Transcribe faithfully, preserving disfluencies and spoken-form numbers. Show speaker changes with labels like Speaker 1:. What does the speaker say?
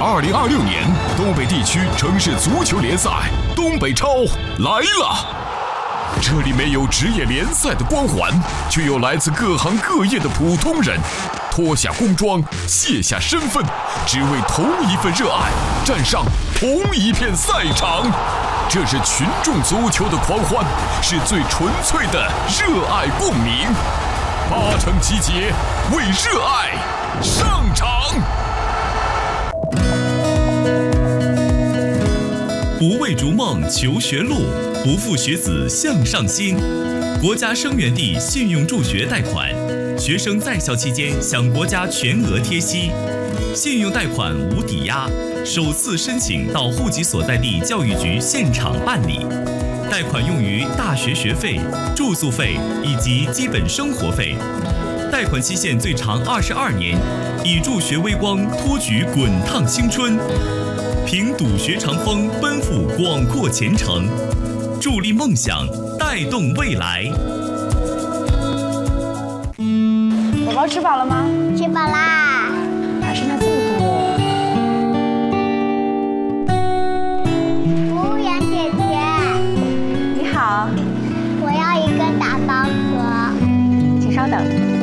Speaker 1: 二零二六年东北地区城市足球联赛东北超来了。这里没有职业联赛的光环，却有来自各行各业的普通人，脱下工装，卸下身份，只为同一份热爱，站上同一片赛场。这是群众足球的狂欢，是最纯粹的热爱共鸣。八成集结，为热爱上场。
Speaker 2: 不为逐梦求学路，不负学子向上心。国家生源地信用助学贷款，学生在校期间享国家全额贴息，信用贷款无抵押，首次申请到户籍所在地教育局现场办理。贷款用于大学学费、住宿费以及基本生活费。贷款期限最长二十二年，以助学微光托举滚烫青春。凭笃学长风，奔赴广阔前程，助力梦想，带动未来。
Speaker 3: 宝宝吃饱了吗？
Speaker 4: 吃饱啦。
Speaker 3: 哪剩下这么多？
Speaker 4: 服务员姐姐，
Speaker 3: 你好，
Speaker 4: 我要一个打包盒。
Speaker 3: 请稍等。